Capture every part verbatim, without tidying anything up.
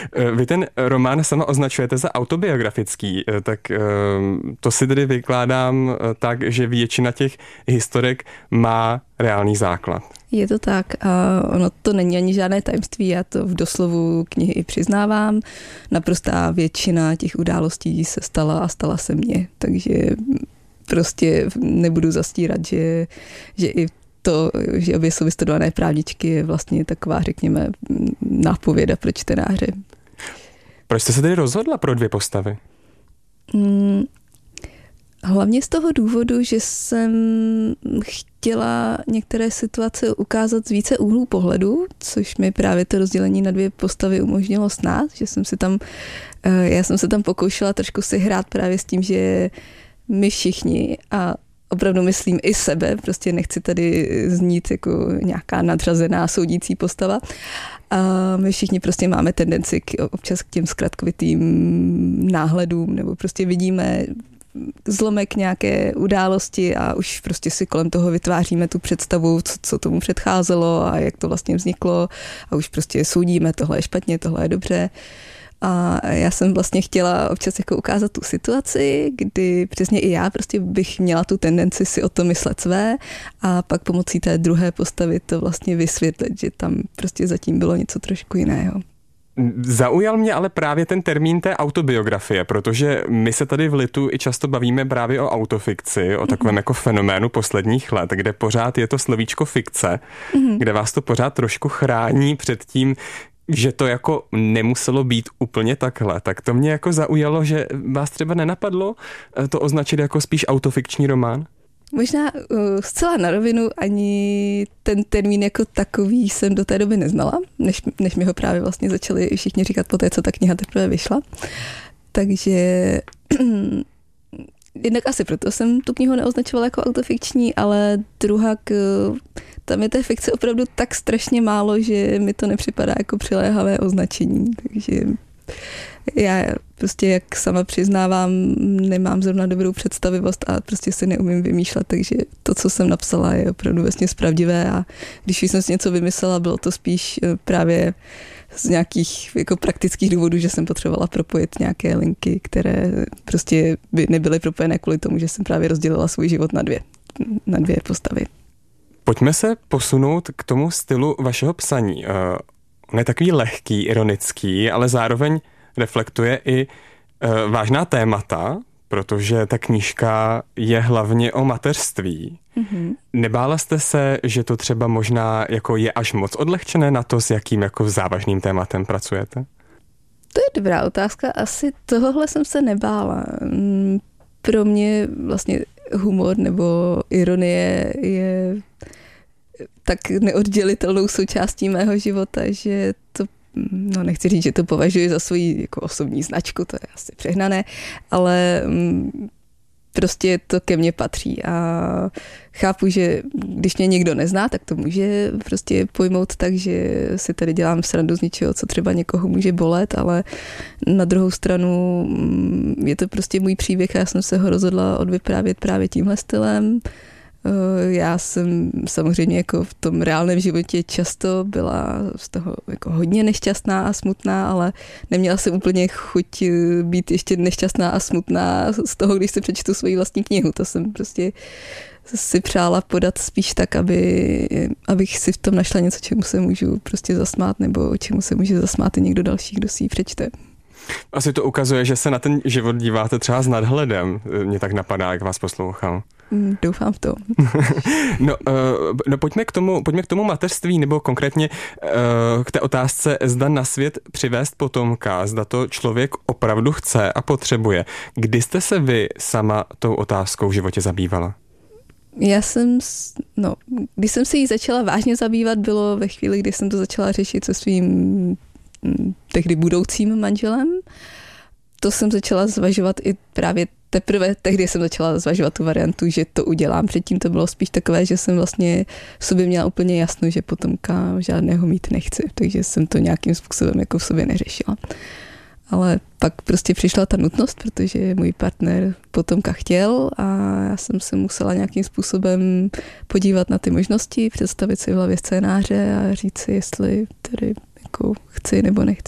Vy ten román sama označujete za autobiografický, tak to si tedy vykládám tak, že většina těch historek má reálný základ. Je to tak a ono to není ani žádné tajemství, já to v doslovu knihy i přiznávám. Naprostá většina těch událostí se stala a stala se mně, takže prostě nebudu zastírat, že, že i to, že obě jsou vystudované právničky, je vlastně taková, řekněme, nápověda pro čtenáře. Proč jste se tedy rozhodla pro dvě postavy? Hmm, hlavně z toho důvodu, že jsem chtěla některé situace ukázat z více úhlů pohledu, což mi právě to rozdělení na dvě postavy umožnilo snad, že jsem si tam, já jsem se tam pokoušela trošku si hrát právě s tím, že my všichni, a opravdu myslím i sebe, prostě nechci tady znít jako nějaká nadřazená soudící postava. A my všichni prostě máme tendenci k, občas k těm zkratkovitým náhledům, nebo prostě vidíme zlomek nějaké události a už prostě si kolem toho vytváříme tu představu, co, co tomu předcházelo a jak to vlastně vzniklo a už prostě soudíme, tohle je špatně, tohle je dobře. A já jsem vlastně chtěla občas jako ukázat tu situaci, kdy přesně i já prostě bych měla tu tendenci si o to myslet své a pak pomocí té druhé postavy to vlastně vysvětlit, že tam prostě zatím bylo něco trošku jiného. Zaujal mě ale právě ten termín té autobiografie, protože my se tady v Litu i často bavíme právě o autofikci, o takovém mm-hmm. jako fenoménu posledních let, kde pořád je to slovíčko fikce, mm-hmm. kde vás to pořád trošku chrání před tím, že to jako nemuselo být úplně takhle. Tak to mě jako zaujalo, že vás třeba nenapadlo to označit jako spíš autofikční román? Možná uh, zcela na rovinu ani ten termín jako takový jsem do té doby neznala, než, než mi ho právě vlastně začali všichni říkat po té, co ta kniha teprve vyšla. Takže jednak asi proto jsem tu knihu neoznačovala jako autofikční, ale druhak tam je té fikce opravdu tak strašně málo, že mi to nepřipadá jako přiléhavé označení. Takže já prostě, jak sama přiznávám, nemám zrovna dobrou představivost a prostě si neumím vymýšlet, takže to, co jsem napsala, je opravdu vlastně pravdivé a když jsem si něco vymyslela, bylo to spíš právě z nějakých jako praktických důvodů, že jsem potřebovala propojit nějaké linky, které prostě by nebyly propojené kvůli tomu, že jsem právě rozdělila svůj život na dvě, na dvě postavy. Pojďme se posunout k tomu stylu vašeho psaní. On je takový lehký, ironický, ale zároveň reflektuje i uh, vážná témata, protože ta knížka je hlavně o mateřství. Mm-hmm. Nebála jste se, že to třeba možná jako je až moc odlehčené na to, s jakým jako závažným tématem pracujete? To je dobrá otázka. Asi tohohle jsem se nebála. Pro mě vlastně humor nebo ironie je tak neoddělitelnou součástí mého života, že to, no nechci říct, že to považuji za svoji jako osobní značku, to je asi přehnané, ale prostě to ke mně patří a chápu, že když mě někdo nezná, tak to může prostě pojmout tak, že si tady dělám srandu z něčeho, co třeba někoho může bolet, ale na druhou stranu je to prostě můj příběh a já jsem se ho rozhodla odvyprávět právě tímhle stylem. Já jsem samozřejmě jako v tom reálném životě často byla z toho jako hodně nešťastná a smutná, ale neměla jsem úplně chuť být ještě nešťastná a smutná z toho, když si přečtu svoji vlastní knihu. To jsem prostě si přála podat spíš tak, aby, abych si v tom našla něco, čemu se můžu prostě zasmát, nebo čemu se může zasmát i někdo další, kdo si ji přečte. Asi to ukazuje, že se na ten život díváte třeba s nadhledem. Mně tak napadá, jak vás poslouchám. Doufám v to. no, uh, no pojďme k tomu, pojďme k tomu mateřství, nebo konkrétně uh, k té otázce, zda na svět přivést potomka, zda to člověk opravdu chce a potřebuje. Kdy jste se vy sama tou otázkou v životě zabývala? Já jsem, no, když jsem se jí začala vážně zabývat, bylo ve chvíli, kdy jsem to začala řešit se svým tehdy budoucím manželem. To jsem začala zvažovat i právě teprve tehdy jsem začala zvažovat tu variantu, že to udělám. Předtím to bylo spíš takové, že jsem vlastně v sobě měla úplně jasno, že potomka žádného mít nechci, takže jsem to nějakým způsobem jako v sobě neřešila. Ale pak prostě přišla ta nutnost, protože můj partner potomka chtěl a já jsem se musela nějakým způsobem podívat na ty možnosti, představit si v hlavě scénáře a říct si, jestli tedy jako chci nebo nechci. No.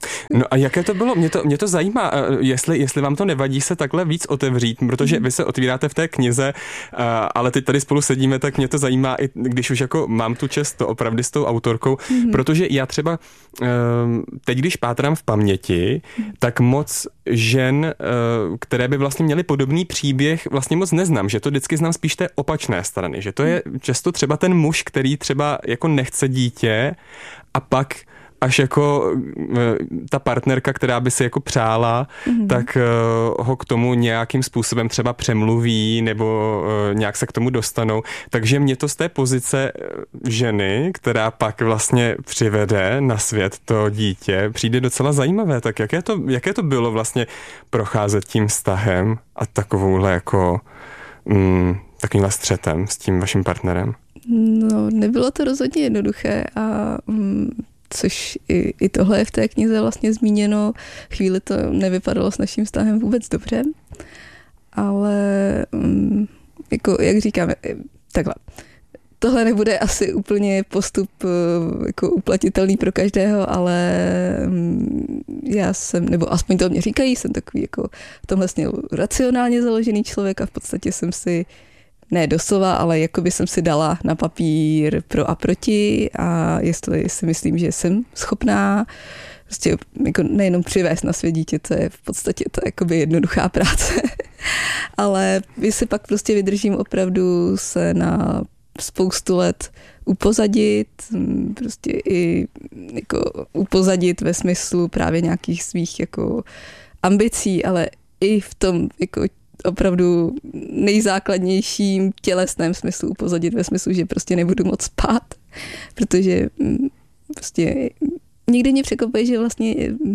No a jaké to bylo? Mě to, mě to zajímá, jestli, jestli vám to nevadí se takhle víc otevřít, protože vy se otvíráte v té knize, ale teď tady spolu sedíme, tak mě to zajímá, i když už jako mám tu čest to opravdu s tou autorkou, mm-hmm. protože já třeba teď, když pátrám v paměti, tak moc žen, které by vlastně měly podobný příběh, vlastně moc neznám, že to vždycky znám spíš té opačné strany, že to je často třeba ten muž, který třeba jako nechce dítě a pak až jako ta partnerka, která by si jako přála, mm-hmm. tak uh, ho k tomu nějakým způsobem třeba přemluví nebo uh, nějak se k tomu dostanou. Takže mě to z té pozice ženy, která pak vlastně přivede na svět to dítě, přijde docela zajímavé. Tak jaké to, jaké to bylo vlastně procházet tím vztahem a takovouhle jako mm, takovýmhle střetem s tím vaším partnerem? No, nebylo to rozhodně jednoduché a mm, což i, i tohle je v té knize vlastně zmíněno. Chvíli to nevypadalo s naším vztahem vůbec dobře, ale um, jako, jak říkám, takhle. Tohle nebude asi úplně postup jako uplatitelný pro každého, ale já jsem, nebo aspoň to mě říkají, jsem takový jako v tomhle směru racionálně založený člověk a v podstatě jsem si ne doslova, ale jako by jsem si dala na papír pro a proti a jestli si myslím, že jsem schopná prostě jako nejenom přivést na svět dítě, to je v podstatě to jakoby jednoduchá práce, ale jestli pak prostě vydržím opravdu se na spoustu let upozadit, prostě i jako upozadit ve smyslu právě nějakých svých jako ambicí, ale i v tom jako opravdu nejzákladnějším tělesném smyslu upozadit ve smyslu, že prostě nebudu moc spát, protože prostě někdy mě překvapuje, že vlastně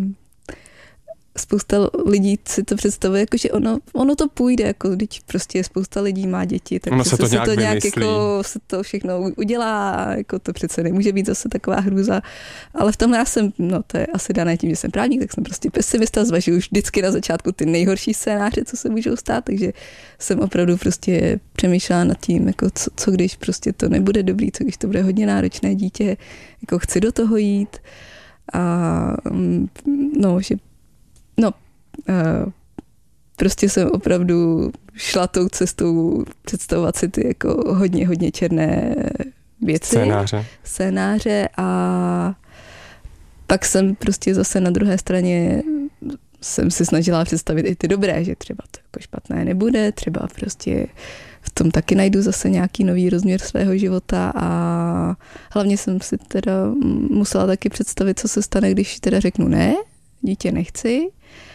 spousta lidí si to představuje, jako že ono, ono to půjde, jako když prostě spousta lidí má děti, tak ono se to se nějak, to nějak jako se to všechno udělá, jako to přece nemůže být zase taková hrůza. Ale v tom já jsem, no to je asi dané tím, že jsem právník, tak jsem prostě pesimista, zvažuji vždycky na začátku ty nejhorší scénáře, co se můžou stát, takže jsem opravdu prostě přemýšlela nad tím, jako co, co když prostě to nebude dobrý, co když to bude hodně náročné dítě, jako chci do toho jít a no, že No, uh, prostě jsem opravdu šla tou cestou představovat si ty jako hodně, hodně černé věci. Scénáře. Scénáře a pak jsem prostě zase na druhé straně jsem si snažila představit i ty dobré, že třeba to jako špatné nebude, třeba prostě v tom taky najdu zase nějaký nový rozměr svého života a hlavně jsem si teda musela taky představit, co se stane, když teda řeknu ne, dítě nechci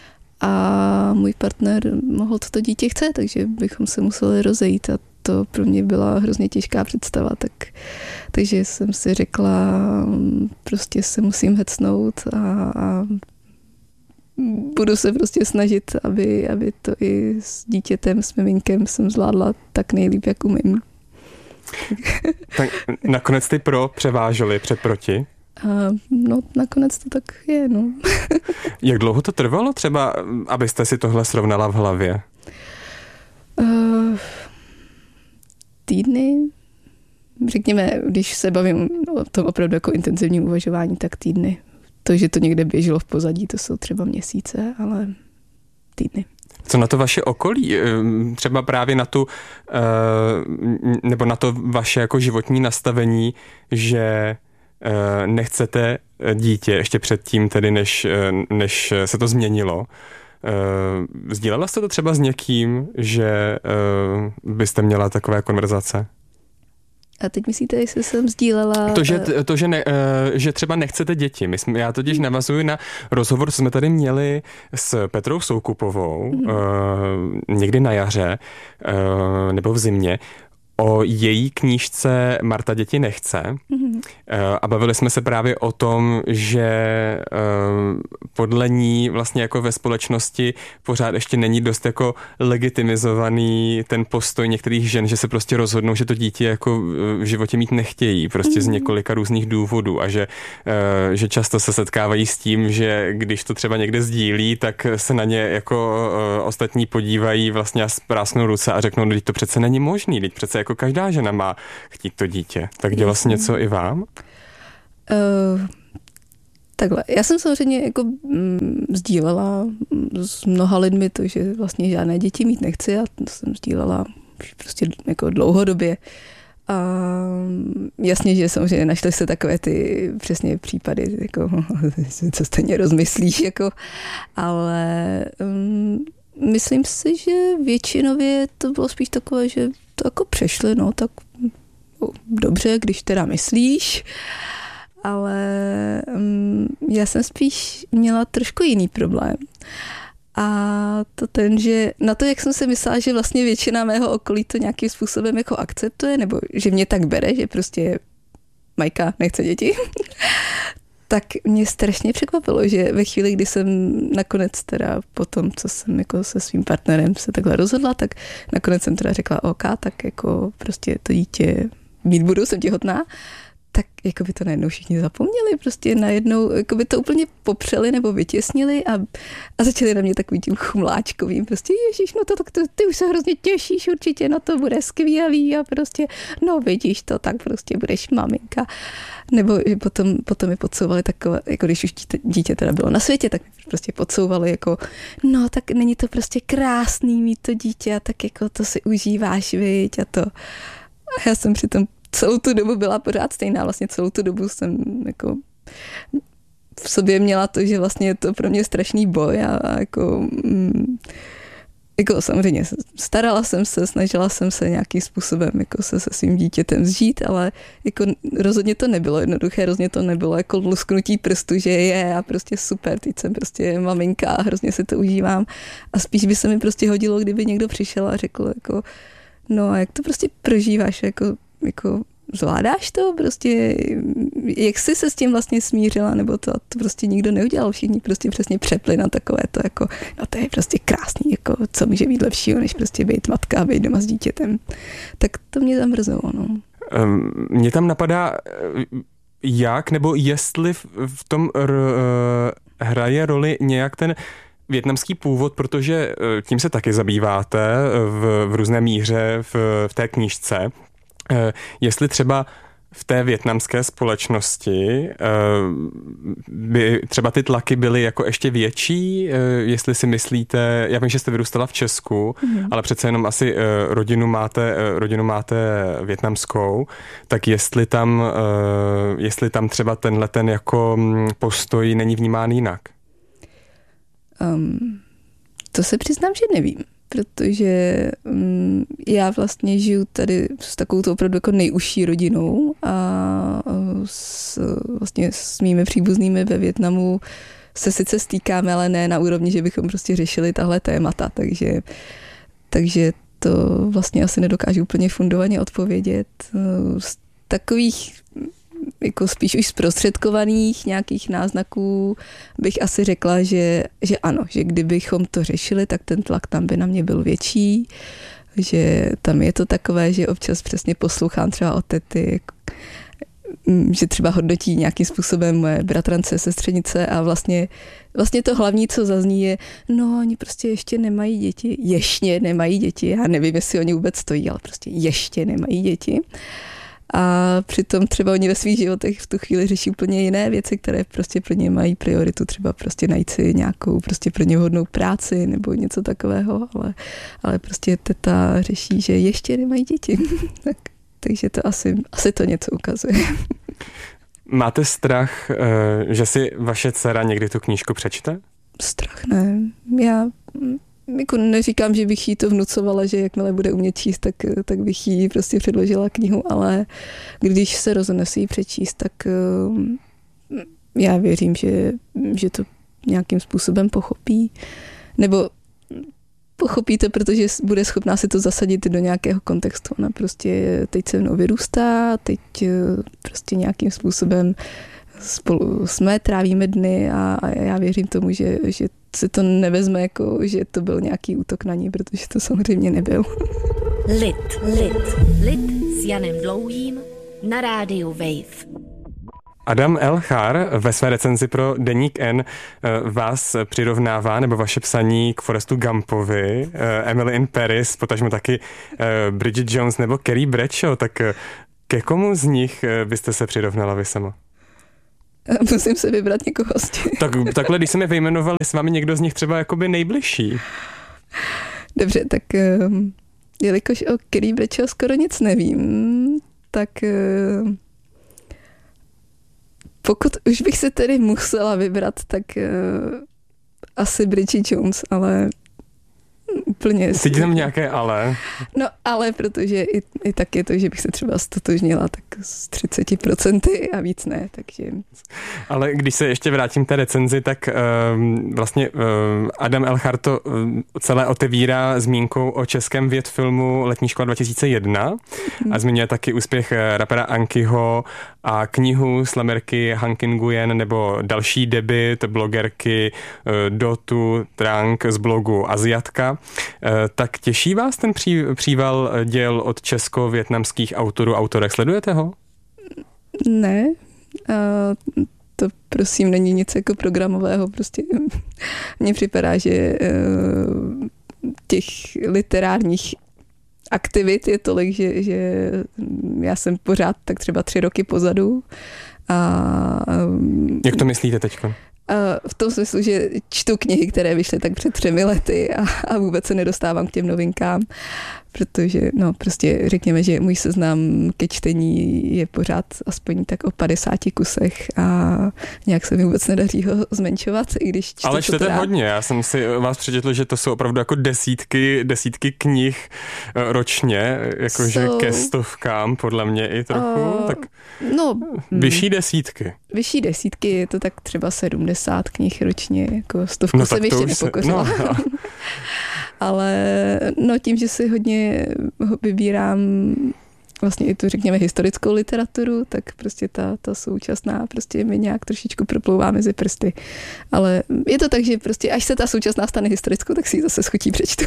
a můj partner mohl toto dítě chce, takže bychom se museli rozejít a to pro mě byla hrozně těžká představa, tak, takže jsem si řekla, prostě se musím hecnout a, a budu se prostě snažit, aby, aby to i s dítětem, s miminkem jsem zvládla tak nejlíp, jak umím. Tak nakonec ty pro převážely před proti? A no, nakonec to tak je, no. Jak dlouho to trvalo třeba, abyste si tohle srovnala v hlavě? Uh, týdny. Řekněme, když se bavím o tom opravdu jako intenzivním uvažování, tak týdny. To, že to někde běželo v pozadí, to jsou třeba měsíce, ale týdny. Co na to vaše okolí? Třeba právě na tu, nebo na to vaše jako životní nastavení, že nechcete dítě ještě předtím, tedy než, než se to změnilo. Sdílela jste to třeba s někým, že byste měla takové konverzace? A teď myslíte, jestli jsem sdílela... To, že, to, že, ne, že třeba nechcete děti. My jsme, já totiž navazuji na rozhovor, co jsme tady měli s Petrou Soukupovou mm. někdy na jaře nebo v zimě, o její knížce Marta děti nechce mm-hmm. a bavili jsme se právě o tom, že podle ní vlastně jako ve společnosti pořád ještě není dost jako legitimizovaný ten postoj některých žen, že se prostě rozhodnou, že to dítě jako v životě mít nechtějí, prostě mm-hmm. z několika různých důvodů a že, že často se setkávají s tím, že když to třeba někde sdílí, tak se na ně jako ostatní podívají vlastně a sprásknou ruce a řeknou, no, to přece není možný, teď přece jako každá žena má chtít to dítě. Tak dělalo se něco i vám? Uh, Takhle, já jsem samozřejmě jako mm, sdílela s mnoha lidmi to, že vlastně žádné děti mít nechci a to jsem sdílela prostě jako dlouhodobě. A jasně, že samozřejmě našly se takové ty přesně případy, jako, co stejně rozmyslíš, jako, ale um, myslím si, že většinově to bylo spíš takové, že to jako přešli, no tak no, dobře, když teda myslíš, ale um, já jsem spíš měla trošku jiný problém. A to ten, že na to, jak jsem si myslela, že vlastně většina mého okolí to nějakým způsobem jako akceptuje, nebo že mě tak bere, že prostě Majka nechce děti, tak mě strašně překvapilo, že ve chvíli, kdy jsem nakonec teda po tom, co jsem jako se svým partnerem se takhle rozhodla, tak nakonec jsem teda řekla OK, tak jako prostě to dítě mít budu, jsem těhotná, tak jako by to najednou všichni zapomněli, prostě najednou jako by to úplně popřeli nebo vytěsnili a, a začali na mě takovým tím chumláčkovým, prostě ježiš, no to tak to, ty už se hrozně těšíš určitě, no to bude skvělý a prostě, no vidíš to, tak prostě budeš maminka. Nebo že potom, potom mi podsouvali takové, jako když už dítě, dítě teda bylo na světě, tak prostě podsouvali jako, no tak není to prostě krásný mít to dítě a tak jako to si užíváš, viď, a to. A já jsem přitom celou tu dobu byla pořád stejná, vlastně celou tu dobu jsem jako v sobě měla to, že vlastně je to pro mě strašný boj a, a jako, mm, jako samozřejmě starala jsem se, snažila jsem se nějakým způsobem jako se se svým dítětem zžít, ale jako rozhodně to nebylo jednoduché, rozhodně to nebylo jako lusknutí prstu, že je a prostě super, teď jsem prostě maminka a hrozně si to užívám a spíš by se mi prostě hodilo, kdyby někdo přišel a řekl jako, no a jak to prostě prožíváš, jako jako zvládáš to prostě, jak jsi se s tím vlastně smířila, nebo to, to prostě nikdo neudělal, všichni prostě přesně přepli na takové to jako, no to je prostě krásný, jako co může být lepšího, než prostě být matka a být doma s dítětem. Tak to mě zamrzelo, no. Mně tam napadá, jak nebo jestli v tom r, hraje roli nějak ten vietnamský původ, protože tím se taky zabýváte v, v různé míře v, v té knížce. Jestli třeba v té vietnamské společnosti by třeba ty tlaky byly jako ještě větší, jestli si myslíte, já vím, že jste vyrůstala v Česku, mm. ale přece jenom asi rodinu máte, rodinu máte vietnamskou, tak jestli tam, jestli tam třeba tenhle ten jako postoj není vnímán jinak? Um, to se přiznám, že nevím. Protože um, já vlastně žiju tady s takovou opravdu jako nejužší rodinou a s, vlastně s mými příbuznými ve Vietnamu se sice stýkáme, ale ne na úrovni, že bychom prostě řešili tahle témata, takže, takže to vlastně asi nedokážu úplně fundovaně odpovědět. Z takových jako spíš už zprostředkovaných nějakých náznaků bych asi řekla, že, že ano, že kdybychom to řešili, tak ten tlak tam by na mě byl větší, že tam je to takové, že občas přesně poslouchám třeba od tety, že třeba hodnotí nějakým způsobem moje bratrance, sestřenice a vlastně, vlastně to hlavní, co zazní je, no oni prostě ještě nemají děti, ještě nemají děti, já nevím, jestli oni vůbec stojí, ale prostě ještě nemají děti. A přitom třeba oni ve svých životech v tu chvíli řeší úplně jiné věci, které prostě pro ně mají prioritu, třeba prostě najít si nějakou prostě pro ně vhodnou práci nebo něco takového, ale, ale prostě teta řeší, že ještě nemají děti. tak, takže to asi, asi to něco ukazuje. Máte strach, že si vaše dcera někdy tu knížku přečte? Strach ne. Já jako neříkám, že bych jí to vnucovala, že jakmile bude umět číst, tak, tak bych jí prostě předložila knihu, ale když se rozhodne si ji přečíst, tak já věřím, že, že to nějakým způsobem pochopí. Nebo pochopí to, protože bude schopná si to zasadit do nějakého kontextu. Ona prostě teď se mnou vyrůstá, teď prostě nějakým způsobem spolu jsme, trávíme dny a, a já věřím tomu, že, že se to nevezme jako, že to byl nějaký útok na ní, protože to samozřejmě nebyl. Lid, lid, lid s Janem Dlouhým na rádiu Wave. Adam L. Char ve své recenzi pro Deník N vás přirovnává, nebo vaše psaní, k Forrestu Gumpovi, Emily in Paris, potažmo taky Bridget Jones nebo Carrie Bradshaw, tak ke komu z nich byste se přirovnala vy sama? Musím se vybrat někoho z těch. Tak, takhle, když jsem je vyjmenoval, je s vámi někdo z nich třeba jakoby nejbližší? Dobře, tak um, jelikož o Carrie Bradshaw skoro nic nevím, tak uh, pokud už bych se tedy musela vybrat, tak uh, asi Bridget Jones, ale úplně... Cítím tam nějaké ale. No ale protože i, i tak je to, že bych se třeba stotožnila tak z třicet procent a víc ne, takže... Ale když se ještě vrátím k té recenzi, tak um, vlastně um, Adam Elchar to um, celé otevírá zmínkou o českém vědfilmu Letní škola dva tisíce jedna hmm. a zmiňuje taky úspěch rapera Ankyho a knihu slamerky Hanky Nguyen nebo další debut blogerky uh, Dotu Trang z blogu Aziatka. Uh, tak těší vás ten pří, příval děl od česko-vietnamských autorů, autorek? Sledujete ho? Ne. Uh, to prosím není nic jako programového. Prostě mně připadá, že uh, těch literárních aktivit je tolik, že, že já jsem pořád tak třeba tři roky pozadu. A, Jak to myslíte teďko? V tom smyslu, že čtu knihy, které vyšly tak před třemi lety a, a vůbec se nedostávám k těm novinkám, protože no prostě řekněme, že můj seznam ke čtení je pořád aspoň tak o padesáti kusech a nějak se mi vůbec nedaří ho zmenšovat, i když čtu. Ale čtete rád. hodně, já jsem si vás přečetl, že to jsou opravdu jako desítky, desítky knih ročně, jakože so, ke stovkám, podle mě i trochu, uh, tak no, vyšší desítky. Vyšší desítky, je to tak třeba sedmdesát knih ročně, jako stovku no, jsem ještě nepokořila. No, no. Ale no tím, že si hodně vybírám vlastně i tu, řekněme, historickou literaturu, tak prostě ta, ta současná prostě mi nějak trošičku proplouvá mezi prsty. Ale je to tak, že prostě až se ta současná stane historickou, tak si ji zase schutí přečtu.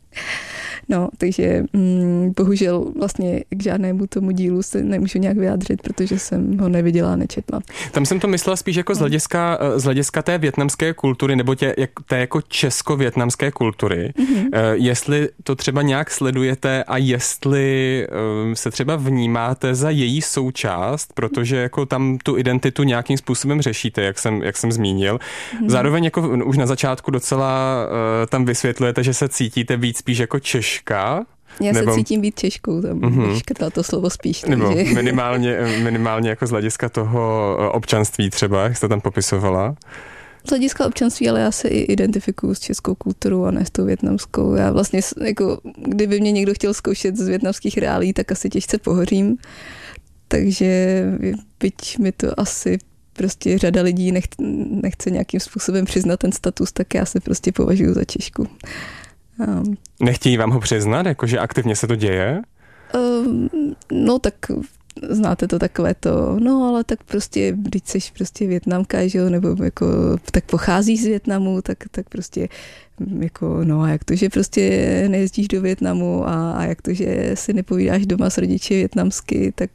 No, takže mm, bohužel vlastně k žádnému tomu dílu se nemůžu nějak vyjádřit, protože jsem ho neviděla a nečetla. Tam jsem to myslela spíš jako z hlediska, z hlediska té vietnamské kultury, nebo tě, jak, té jako česko-vietnamské kultury. Mm-hmm. Jestli to třeba nějak sledujete a jestli um, se třeba vnímáte za její součást, protože jako tam tu identitu nějakým způsobem řešíte, jak jsem, jak jsem zmínil. Mm-hmm. Zároveň jako už na začátku docela uh, tam vysvětlujete, že se cítíte víc spíš jako Češka. Já nebo... se cítím být Češkou, tam mm-hmm. škrtla to slovo spíš. Takže... Nebo minimálně, minimálně jako z hlediska toho občanství třeba, jak jste tam popisovala. Z hlediska občanství, ale já se i identifikuju s českou kulturou a ne s tou vietnamskou. Já vlastně, jako, kdyby mě někdo chtěl zkoušet z vietnamských reálí, tak asi těžce pohořím. Takže byť mi to asi prostě řada lidí nech, nechce nějakým způsobem přiznat ten status, tak já se prostě považuji za Češku. Um, Nechtějí vám ho přiznat, jakože aktivně se to děje? Um, no tak znáte to takové to, no ale tak prostě, když jsi prostě Vietnamka, že jo, nebo jako tak pocházíš z Vietnamu, tak, tak prostě jako no a jak to, že prostě nejezdíš do Vietnamu a, a jak to, že si nepovídáš doma s rodiči vietnamsky, tak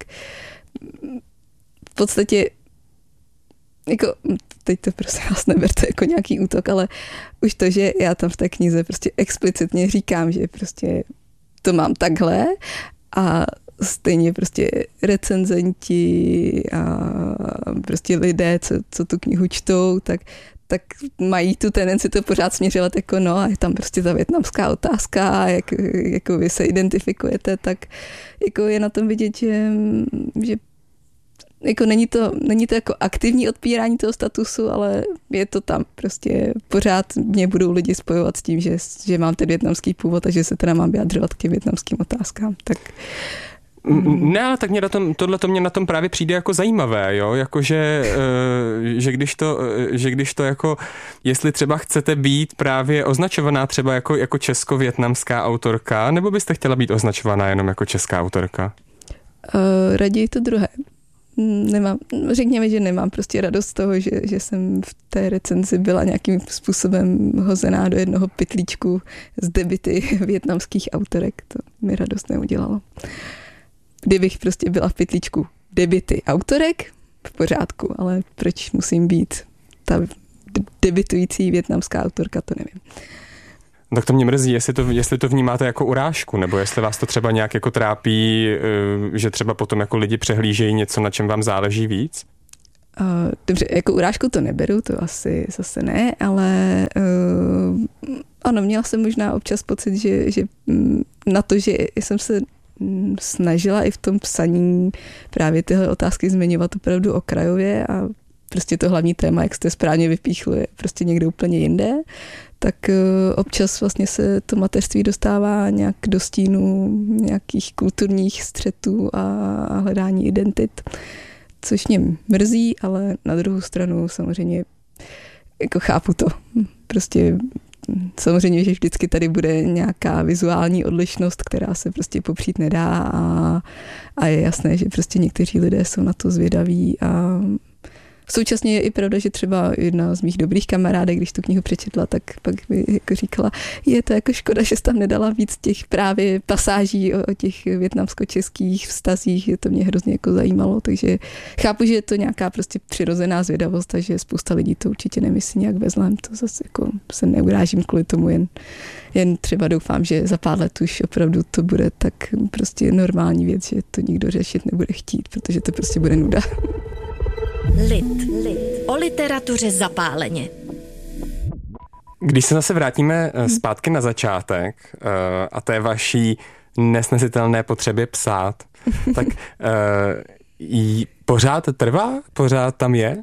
v podstatě jako, teď to prostě vás neberte jako nějaký útok, ale už to, že já tam v té knize prostě explicitně říkám, že prostě to mám takhle a stejně prostě recenzenti a prostě lidé, co, co tu knihu čtou, tak, tak mají tu tendenci to pořád směřovat jako no a je tam prostě ta vietnamská otázka a jak jako vy se identifikujete, tak jako je na tom vidět, že, že jako není to, není to jako aktivní odpírání toho statusu, ale je to tam. Prostě pořád mě budou lidi spojovat s tím, že, že mám ten vietnamský původ a že se teda mám vyjadřovat k těm vietnamským otázkám. Tak Ne, ale tak mě na tom, tohle to mě na tom právě přijde jako zajímavé, jo, jakože, že když to, že když to jako, jestli třeba chcete být právě označovaná třeba jako, jako česko-vietnamská autorka, nebo byste chtěla být označovaná jenom jako česká autorka? Uh, raději to druhé. Nemám, řekněme, že nemám prostě radost z toho, že, že jsem v té recenzi byla nějakým způsobem hozená do jednoho pytlíčku z debity vietnamských autorek. To mi radost neudělalo. Kdybych prostě byla v pytlíčku debity autorek, v pořádku, ale proč musím být ta debitující vietnamská autorka, to nevím. Tak to mě mrzí, jestli to, jestli to vnímáte jako urážku, nebo jestli vás to třeba nějak jako trápí, že třeba potom jako lidi přehlížejí něco, na čem vám záleží víc? Uh, dobře, jako urážku to neberu, to asi zase ne, ale uh, ano, měla jsem možná občas pocit, že, že na to, že jsem se snažila i v tom psaní právě tyhle otázky zmiňovat opravdu okrajově a prostě to hlavní téma, jak jste správně vypíchli, je prostě někde úplně jinde, tak uh, občas vlastně se to mateřství dostává nějak do stínu nějakých kulturních střetů a, a hledání identit, což mě mrzí, ale na druhou stranu samozřejmě jako chápu to. Prostě samozřejmě, že vždycky tady bude nějaká vizuální odlišnost, která se prostě popřít nedá a, a je jasné, že prostě někteří lidé jsou na to zvědaví a současně je i pravda, že třeba jedna z mých dobrých kamarádek, když tu knihu přečetla, tak pak by jako říkala, je to jako škoda, že jsi tam nedala víc těch právě pasáží o, o těch vietnamsko-českých vztazích, že to mě hrozně jako zajímalo, takže chápu, že je to nějaká prostě přirozená zvědavost a že spousta lidí to určitě nemyslí nějak ve zlém, to zase jako se neurážím kvůli tomu, jen, jen třeba doufám, že za pár let už opravdu to bude tak prostě normální věc, že to nikdo řešit nebude chtít, protože to prostě bude nuda. Lit. Lit. O literatuře zapáleně. Když se zase vrátíme zpátky na začátek a té vaší nesnesitelné potřebě psát, tak jí pořád trvá? Pořád tam je?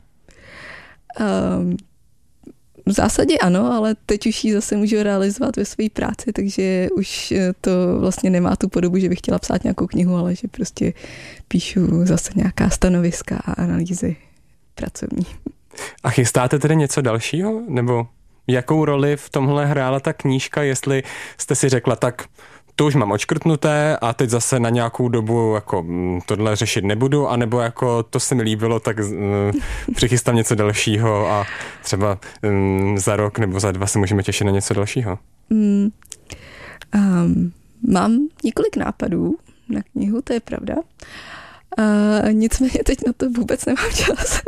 Um, v zásadě ano, ale teď už ji zase můžu realizovat ve své práci, takže už to vlastně nemá tu podobu, že bych chtěla psát nějakou knihu, ale že prostě píšu zase nějaká stanoviska a analýzy pracovní. A chystáte tedy něco dalšího? Nebo jakou roli v tomhle hrála ta knížka, jestli jste si řekla, tak to už mám odškrtnuté a teď zase na nějakou dobu jako tohle řešit nebudu, anebo jako to se mi líbilo, tak uh, přichystám něco dalšího a třeba um, za rok nebo za dva se můžeme těšit na něco dalšího? Mm, um, mám několik nápadů na knihu, to je pravda. Uh, nicméně teď na to vůbec nemám čas.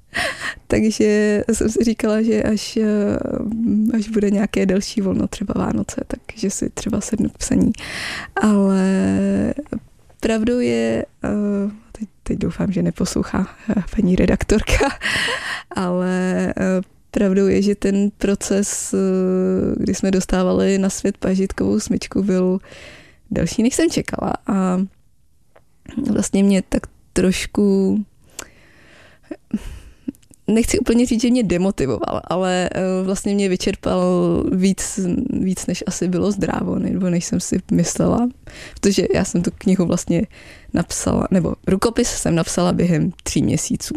Takže jsem si říkala, že až, až bude nějaké delší volno, třeba Vánoce, takže si třeba sednu k psaní. Ale pravdou je, teď, teď doufám, že neposlouchá paní redaktorka, ale pravdou je, že ten proces, kdy jsme dostávali na svět pažitkovou smyčku, byl delší, než jsem čekala. A vlastně mě tak trošku... Nechci úplně říct, že mě demotivoval, ale vlastně mě vyčerpal víc, víc než asi bylo zdrávo, nebo než jsem si myslela. Protože já jsem tu knihu vlastně napsala, nebo rukopis jsem napsala během tří měsíců.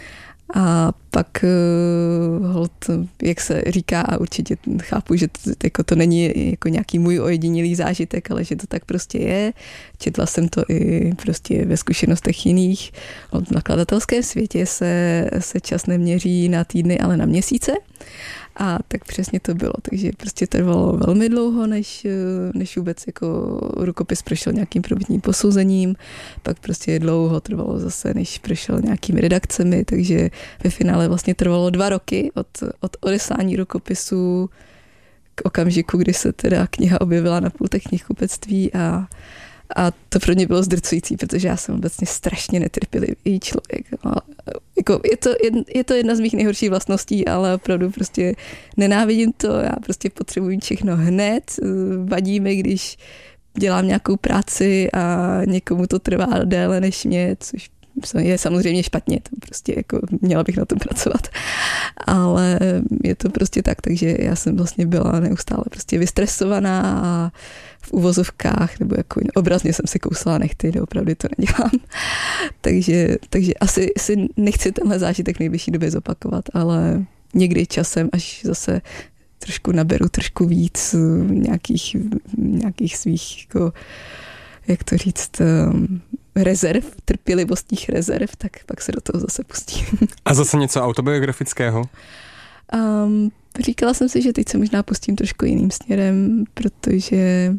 A pak, hold, jak se říká, a určitě chápu, že to, jako to není jako nějaký můj ojedinělý zážitek, ale že to tak prostě je. Četla jsem to i prostě ve zkušenostech jiných. V nakladatelském světě se, se čas neměří na týdny, ale na měsíce. A tak přesně to bylo, takže prostě trvalo velmi dlouho, než, než vůbec jako rukopis prošel nějakým prvotním posouzením, pak prostě dlouho trvalo zase, než prošel nějakými redakcemi, takže ve finále vlastně trvalo dva roky od, od odeslání rukopisu k okamžiku, kdy se teda kniha objevila na pultech knihkupectví a A to pro mě bylo zdrcující, protože já jsem obecně strašně netrpělivý člověk. Jako je, to, je to jedna z mých nejhorších vlastností, ale opravdu prostě nenávidím to. Já prostě potřebuji všechno hned. Vadí mi, když dělám nějakou práci a někomu to trvá déle než mě, což je samozřejmě špatně. To prostě jako měla bych na tom pracovat. Ale je to prostě tak, takže já jsem vlastně byla neustále prostě vystresovaná a v uvozovkách, nebo jako obrazně jsem si kousala nechty, kde opravdu to nedělám. takže, takže asi si nechci tenhle zážitek v nejbližší době zopakovat, ale někdy časem, až zase trošku naberu trošku víc nějakých, nějakých svých, jako, jak to říct, rezerv, trpělivostních rezerv, tak pak se do toho zase pustím. A zase něco autobiografického? Um, říkala jsem si, že teď se možná pustím trošku jiným směrem, protože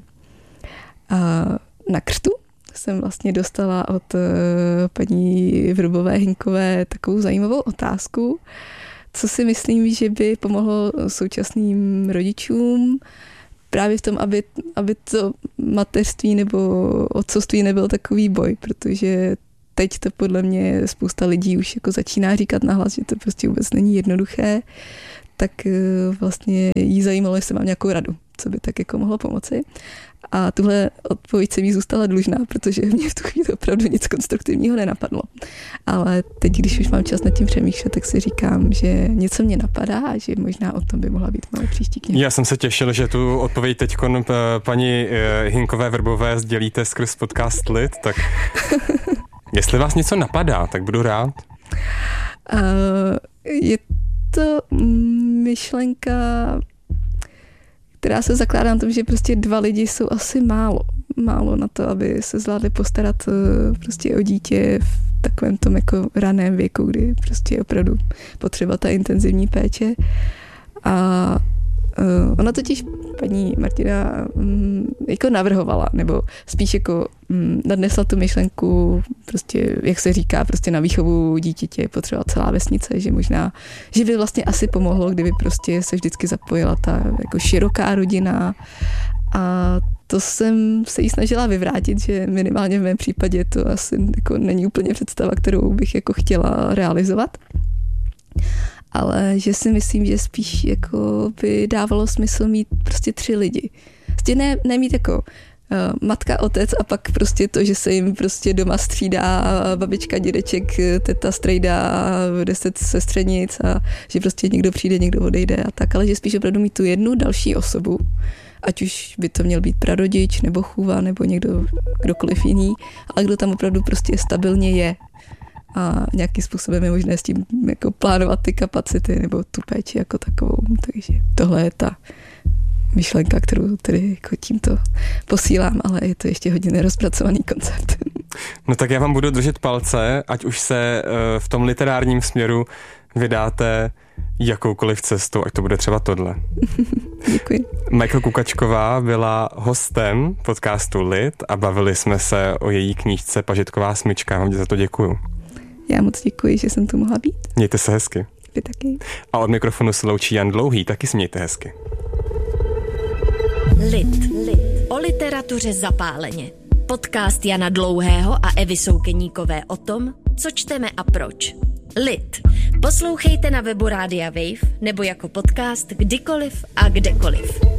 uh, na křtu jsem vlastně dostala od uh, paní Vrubové Hynkové takovou zajímavou otázku, co si myslím, že by pomohlo současným rodičům právě v tom, aby, aby to mateřství nebo otcovství nebyl takový boj, protože teď to podle mě spousta lidí už jako začíná říkat nahlas, že to prostě vůbec není jednoduché, tak vlastně jí zajímalo, jestli mám nějakou radu, co by tak jako mohlo pomoci. A tuhle odpověď se mi zůstala dlužná, protože mě v tu chvíli opravdu nic konstruktivního nenapadlo. Ale teď, když už mám čas nad tím přemýšlet, tak si říkám, že něco mě napadá a že možná o tom by mohla být moje příští kniha. Já jsem se těšil, že tu odpověď teď paní Hinkové Vrbové sdělíte skrz podcast Lid, tak jestli vás něco napadá, tak budu rád. Uh, je to myšlenka, která se zakládá na tom, že prostě dva lidi jsou asi málo. Málo na to, aby se zvládli postarat prostě o dítě v takovém tom jako raném věku, kdy prostě je opravdu potřeba ta intenzivní péče. A uh, ona totiž paní Martina um, jako navrhovala, nebo spíš jako um, nadnesla tu myšlenku, prostě, jak se říká, prostě na výchovu dítěte je potřeba celá vesnice, že možná, že by vlastně asi pomohlo, kdyby prostě se vždycky zapojila ta jako široká rodina. A to jsem se jí snažila vyvrátit, že minimálně v mém případě to asi jako není úplně představa, kterou bych jako chtěla realizovat. Ale že si myslím, že spíš jako by dávalo smysl mít prostě tři lidi. Prostě ne, nemít jako uh, matka, otec a pak prostě to, že se jim prostě doma střídá babička, dědeček, teta, strejda, deset sestřenic a že prostě někdo přijde, někdo odejde a tak, ale že spíš opravdu mít tu jednu další osobu, ať už by to měl být prarodič, nebo chůva, nebo někdo, kdokoliv jiný, ale kdo tam opravdu prostě stabilně je. A nějakým způsobem je možné s tím jako plánovat ty kapacity nebo tu péči jako takovou. Takže tohle je ta myšlenka, kterou tedy jako tímto posílám, ale je to ještě hodně nerozpracovaný koncept. No tak já vám budu držet palce, ať už se v tom literárním směru vydáte jakoukoliv cestou, ať to bude třeba tohle. Děkuji. Majka Kukačková byla hostem podcastu Lid a bavili jsme se o její knížce Pažitková smyčka. Vám za to děkuju. Já moc děkuji, že jsem tu mohla být. Mějte se hezky. Vy taky. A od mikrofonu se loučí Jan Dlouhý, taky se mějte hezky. Lid. Lid. O literatuře zapáleně. Podcast Jana Dlouhého a Evy Soukeníkové o tom, co čteme a proč. Lid. Poslouchejte na webu Rádia Wave nebo jako podcast kdykoliv a kdekoliv.